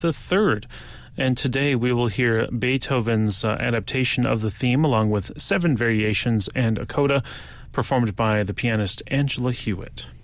III. And today we will hear Beethoven's adaptation of the theme along with 7 variations and a coda performed by the pianist Angela Hewitt.